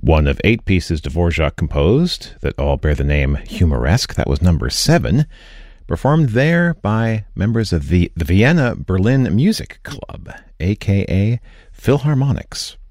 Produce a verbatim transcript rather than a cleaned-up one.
One of eight pieces Dvorak composed that all bear the name Humoresque. That was number seven, performed there by members of the, the Vienna Berlin Music Club, a k a. Philharmonics.